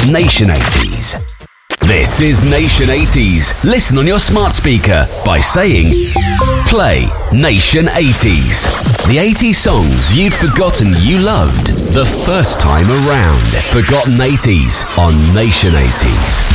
Nation 80s. This is Nation 80s. Listen on your smart speaker by saying, play Nation 80s. The 80s songs you'd forgotten you loved the first time around. Forgotten 80s on Nation 80s.